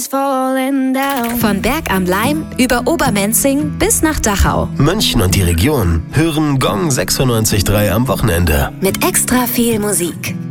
Von Berg am Laim über Obermenzing bis nach Dachau. München und die Region hören Gong 96.3 am Wochenende. Mit extra viel Musik.